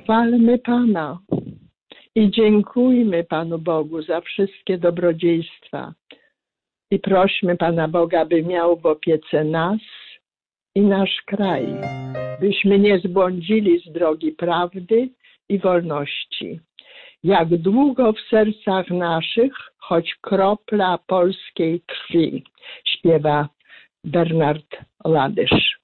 Chwalmy Pana i dziękujmy Panu Bogu za wszystkie dobrodziejstwa. I prośmy Pana Boga, by miał w opiece nas i nasz kraj, byśmy nie zbłądzili z drogi prawdy i wolności. Jak długo w sercach naszych, choć kropla polskiej krwi, śpiewa Bernard Ladysz.